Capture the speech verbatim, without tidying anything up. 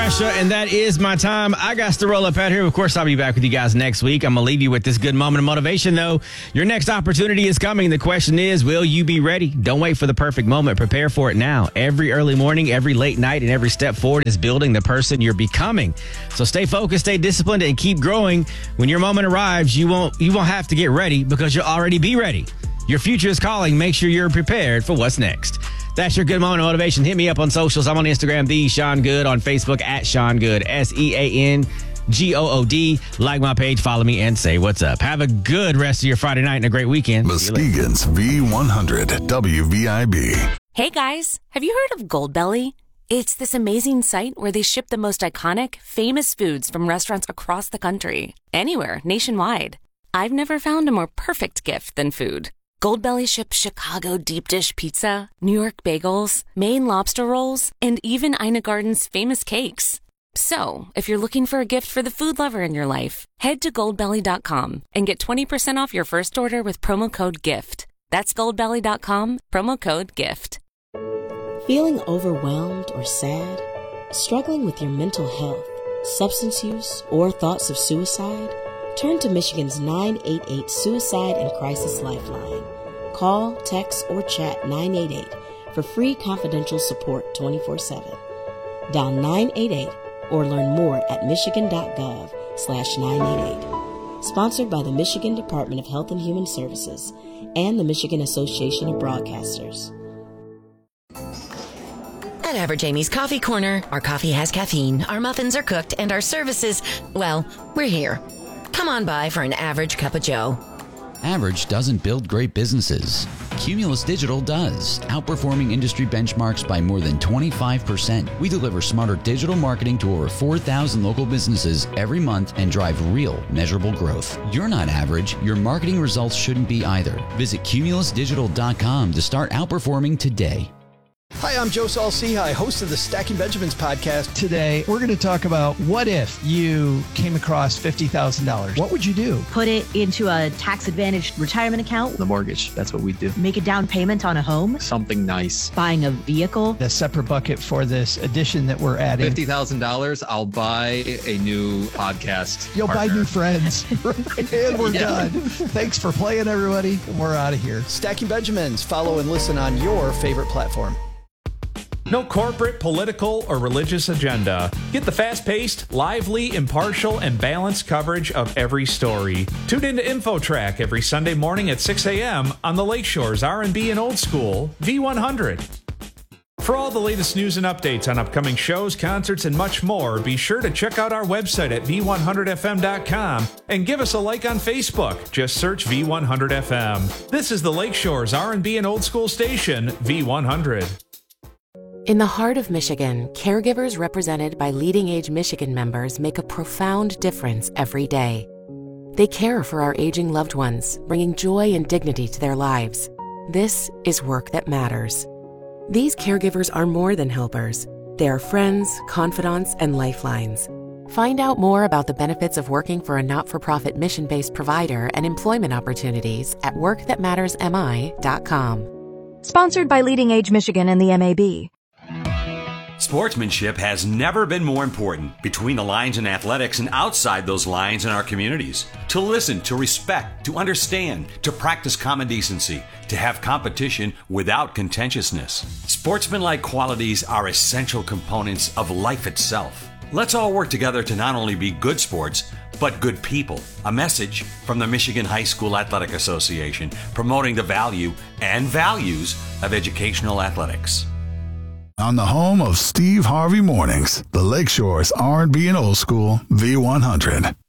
Asha, and that is my time. I got to roll up out here. Of course, I'll be back with you guys next week. I'm going to leave you with this good moment of motivation, though. Your next opportunity is coming. The question is, will you be ready? Don't wait for the perfect moment. Prepare for it now. Every early morning, every late night, and every step forward is building the person you're becoming. So stay focused, stay disciplined, and keep growing. When your moment arrives, you won't, you won't have to get ready because you'll already be ready. Your future is calling. Make sure you're prepared for what's next. That's your good moment of motivation. Hit me up on socials. I'm on Instagram, the Sean Good, on Facebook at Sean Good, S E A N G O O D. Like my page, follow me, and say what's up. Have a good rest of your Friday night and a great weekend. Muskegon's V one hundred W V I B. Hey guys, have you heard of Goldbelly? It's this amazing site where they ship the most iconic, famous foods from restaurants across the country. Anywhere, nationwide. I've never found a more perfect gift than food. Goldbelly ships Chicago deep dish pizza, New York bagels, Maine lobster rolls, and even Ina Garden's famous cakes. So, if you're looking for a gift for the food lover in your life, head to goldbelly dot com and get twenty percent off your first order with promo code GIFT. That's goldbelly dot com, promo code GIFT. Feeling overwhelmed or sad? Struggling with your mental health, substance use, or thoughts of suicide? Turn to Michigan's nine eight eight Suicide and Crisis Lifeline. Call, text, or chat nine eight eight for free confidential support twenty-four seven. Dial nine eight eight or learn more at michigan.gov slash 988. Sponsored by the Michigan Department of Health and Human Services and the Michigan Association of Broadcasters. At Average Amy's Coffee Corner, our coffee has caffeine, our muffins are cooked, and our services, well, we're here. Come on by for an average cup of joe. Average doesn't build great businesses. Cumulus Digital does, outperforming industry benchmarks by more than twenty-five percent. We deliver smarter digital marketing to over four thousand local businesses every month and drive real, measurable growth. You're not average. Your marketing results shouldn't be either. Visit cumulus digital dot com to start outperforming today. Hi, I'm Joe Saul-Sehy, host of the Stacking Benjamins podcast. Today, we're going to talk about what if you came across fifty thousand dollars. What would you do? Put it into a tax-advantaged retirement account. The mortgage, that's what we do. Make a down payment on a home. Something nice. Buying a vehicle. A separate bucket for this addition that we're adding. fifty thousand dollars, I'll buy a new podcast You'll partner. buy new friends. And we're Yeah. done. Thanks for playing, everybody. We're out of here. Stacking Benjamins. Follow and listen on your favorite platform. No corporate, political, or religious agenda. Get the fast-paced, lively, impartial, and balanced coverage of every story. Tune into InfoTrack every Sunday morning at six a.m. on the Lakeshore's R and B and Old School, V one hundred. For all the latest news and updates on upcoming shows, concerts, and much more, be sure to check out our website at v one hundred f m dot com and give us a like on Facebook. Just search V one hundred F M. This is the Lakeshore's R and B and Old School station, V one hundred. In the heart of Michigan, caregivers represented by Leading Age Michigan members make a profound difference every day. They care for our aging loved ones, bringing joy and dignity to their lives. This is work that matters. These caregivers are more than helpers. They are friends, confidants, and lifelines. Find out more about the benefits of working for a not-for-profit mission-based provider and employment opportunities at work that matters m i dot com. Sponsored by Leading Age Michigan and the M A B. Sportsmanship has never been more important between the lines in athletics and outside those lines in our communities. To listen, to respect, to understand, to practice common decency, to have competition without contentiousness. Sportsmanlike qualities are essential components of life itself. Let's all work together to not only be good sports, but good people. A message from the Michigan High School Athletic Association, promoting the value and values of educational athletics. On the home of Steve Harvey Mornings, the Lakeshore's R and B and Old School, V one hundred.